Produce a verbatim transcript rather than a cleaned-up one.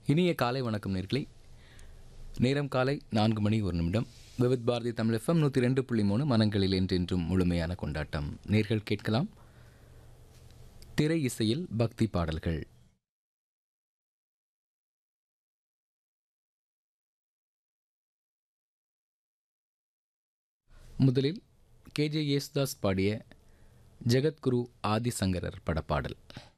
இனிய காலை வணக்கம் நேர்களே. நேரம் காலை நான்கு மணி ஒரு நிமிடம். விவித் பாரதி தமிழ் எஃப்எம் நூற்றி ரெண்டு புள்ளி மூணு மனங்களில் என்றென்றும் முழுமையான கொண்டாட்டம். நேர்கள் கேட்கலாம் திரை இசையில் பக்தி பாடல்கள். முதலில் கேஜே யேசுதாஸ் பாடிய ஜெகத்குரு ஆதிசங்கரர் படப்பாடல்.